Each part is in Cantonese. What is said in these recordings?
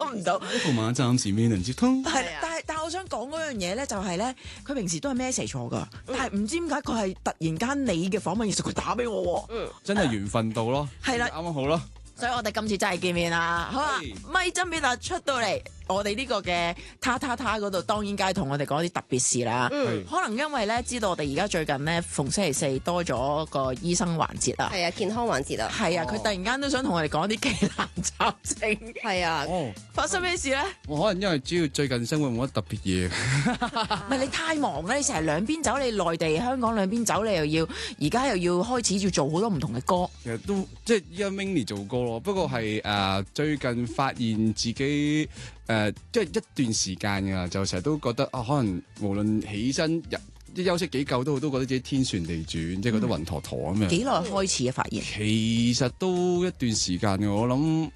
諗唔到。 號碼暫時未能接通。 係，但係我想講嗰樣嘢咧，就係咧，佢平時都係 message 我㗎，但係唔知點解佢係突然間你嘅訪問，其實佢打俾我喎。 真係緣分到咯。 係啦， 啱啱好咯。 所以我哋今次真係見面啦。好啊，咪針邊啊出到嚟，我哋呢個嘅他嗰度，當然梗係同我哋講啲特別事啦。可能因為咧，知道我哋而家最近咧，逢星期四多咗個醫生環節啦。 係啊，健康環節啊。 係啊，佢突然間都想同我哋講啲奇難雜症。 係啊。 哦， 發生咩事咧？ 我可能因為主要最近生活冇乜特別嘢。 唔係你太忙啦，你成日兩邊走，你內地香港兩邊走，你又要而家又要開始要做好多唔同嘅歌。 其實都即係依家 mainly 做歌咯，不過係最近發現自己即係一段時間㗎，就成日都覺得可能無論起身一休息幾夠都好，都覺得自己天旋地轉，即係覺得暈陀陀咁樣。 幾耐開始嘅發現？ 其實都一段時間嘅，我諗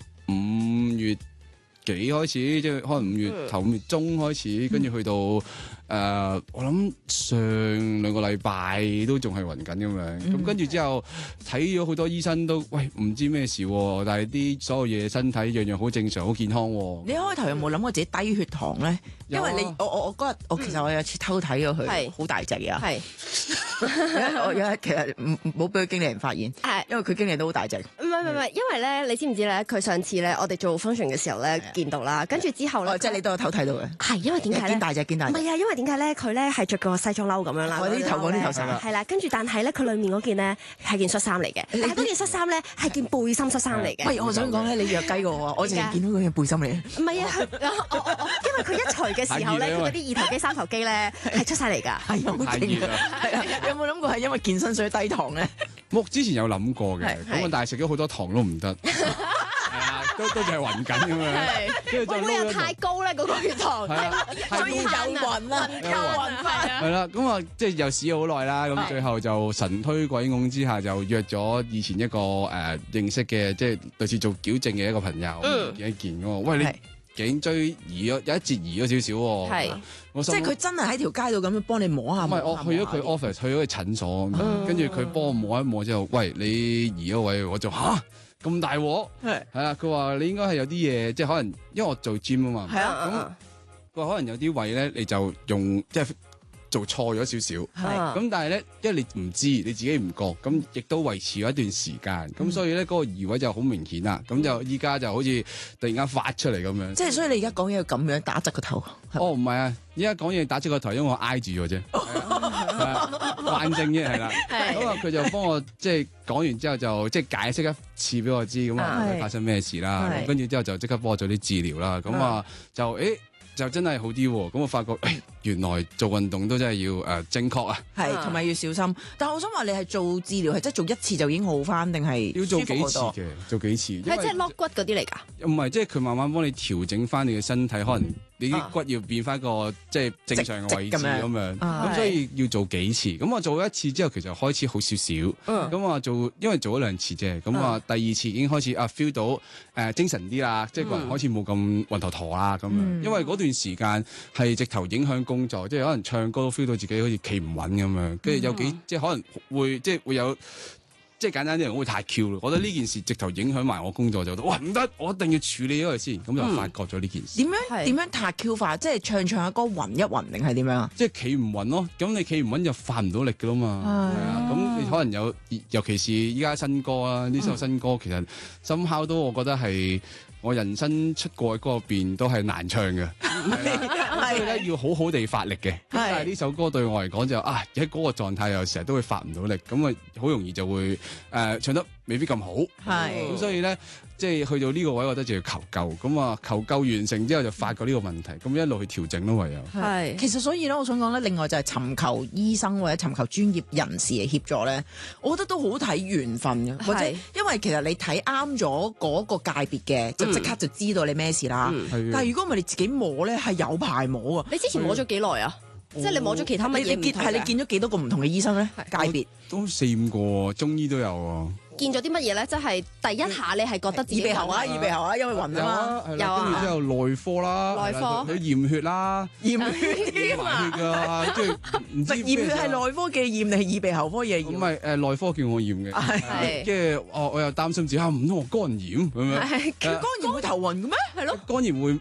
5月幾開始，即係可能5月頭5月中開始，跟住去到我諗上2個禮拜都仲係暈緊咁樣，咁跟住之後睇咗好多醫生都喂唔知咩事喎，但係啲所有嘢身體樣樣好正常好健康喎。 你開頭有冇諗過自己低血糖咧？因為你我嗰日其實我有次偷睇咗佢，好大隻啊！ 係， 我有其實唔好俾佢經理人發現，因為佢經理都好大隻。 唔係，因為咧，你知唔知咧？佢上次咧，我哋做 function 嘅時候咧，見到啦，跟住之後咧， 即係你都有偷睇到嘅。 係因為點解咧？ 見大隻，見大隻。 唔係啊，因為點解咧？佢咧係着個西裝褸咁樣啦。 我啲頭講啲頭衫。 係啦，跟住但係咧，佢裡面嗰件咧係件恤衫嚟嘅，但係嗰件恤衫咧係件背心恤衫嚟嘅。 喂，我想講咧，你弱雞嘅喎，我淨係見到嗰件背心嚟。 唔係啊，因為佢一除嘅時候咧，佢嗰啲二頭肌、三頭肌咧係出晒嚟㗎。 係好勁啊！係啊，有冇諗過係因為健身所以低糖咧？ 我之前有諗過嘅，咁但係食咗好多糖都唔得。都就係暈緊咁樣，跟住會唔會又太高咧？嗰個血糖所以有暈啦，又暈翻。 係啦，咁啊，即係又試咗好耐啦，咁最後就神推鬼拱之下，就約咗以前一個認識嘅，即係類似做矯正嘅一個朋友，一件喎。喂，你頸椎移咗有一節移咗少少喎。 係， 即係佢真係喺條街度咁樣幫你摸下。 唔係，我去咗佢 office，去咗佢診所，跟住佢幫我摸一摸之後，喂，你移咗位，我就嚇。咁大鑊係啊！佢話你應該係有啲嘢，即係可能因為我做 gym 啊嘛。係啊，咁佢話可能有啲位咧，你就用即係做錯咗少少。係咁，但係咧，因為你唔知，你自己唔覺，咁亦都維持咗一段時間。咁所以咧，嗰個移位就好明顯啦。咁就依家就好似突然間發出嚟咁樣。 即係所以你而家講嘢要咁樣打側個頭。 哦，唔係啊！依家講嘢打側個頭，因為我挨住咗啫。慣性啫，係啦。咁啊，佢就幫我即係講完之後就即係解釋一次俾我知，咁啊發生咩事啦。跟住之後就即刻幫我做啲治療啦。咁啊就真係好啲喎。咁我發覺原來做運動都真係要正確啊。係， 同埋要小心。但係我想話你係做治療係即係做一次就已經好翻，定係要做幾次嘅？做幾次？ 係即係落骨嗰啲嚟㗎？ 唔係，即係佢慢慢幫你調整翻你嘅身體，可能你啲骨要變翻個即係正常嘅位置咁樣。咁所以要做幾次。咁我做一次之後，其實開始好少少。咁我因為做咗2次啫。咁啊，第2次已經開始feel 到精神啲啦，即係個人開始冇咁暈陀陀啦咁樣。因為嗰段時間係直頭影響工作，即係可能唱歌都 feel 到自己好似企唔穩咁樣。跟住有即係可能會有。即係簡單啲人會太 Q 咯，我覺得呢件事直頭影響埋我工作，就覺得哇唔得，我一定要處理咗佢先，咁就發覺咗呢件事。 點樣太 Q 法？即係唱下歌暈一暈定係點樣啊？ 即係企唔穩咯，咁你企唔穩就發唔到力噶啦嘛，係啊，咁你可能尤其是依家新歌啦，呢首新歌其實深敲都我覺得係我人生出過嘅歌入邊都係難唱嘅，所以咧要好好地發力嘅。但係呢首歌對我嚟講就喺嗰個狀態又成日都會發唔到力，咁啊好容易就會唱得未必咁好。咁所以咧即係去到呢個位，我覺得就要求救。咁啊求救完成之後就發覺呢個問題，咁一路去調整咯，唯有。 其實所以咧，我想講咧，另外就係尋求醫生或者尋求專業人士嘅協助咧，我覺得都好睇緣分嘅，或者因為其實你睇啱咗嗰個界別嘅，就即刻就知道你咩事啦。但係如果唔係你自己摸咧，係有排摸啊！ 你之前摸咗幾耐啊？即係你摸咗其他乜嘢？ 你見咗幾多個唔同嘅醫生咧？界別都4-5個，中醫都有啊。 見咗啲乜嘢咧？即係第一下你係覺得自己耳鼻喉啊，因為暈啊嘛， 有啊，跟住之後內科啦， 內科佢驗血啦， 驗血添啊， 即係唔知驗血係內科嘅驗定係耳鼻喉科嘅驗？ 唔係內科叫我驗嘅，跟住我又擔心自己唔通我肝炎咁樣， 佢肝炎會頭暈嘅咩？係咯， 肝炎會